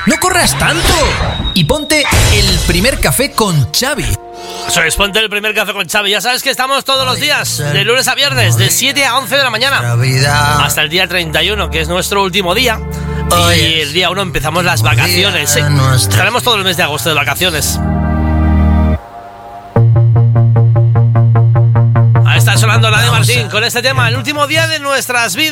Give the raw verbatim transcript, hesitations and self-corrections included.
No corras tanto y ponte el primer café con Xavi. Eso es, ponte el primer café con Xavi. Ya sabes que estamos todos los días, de lunes a viernes, de siete a once de la mañana, hasta el día treinta y uno, que es nuestro último día. Y el día uno empezamos las vacaciones. Sí, estaremos todo el mes de agosto de vacaciones. Ahí está sonando la de Martín con este tema, el último día de nuestras vidas.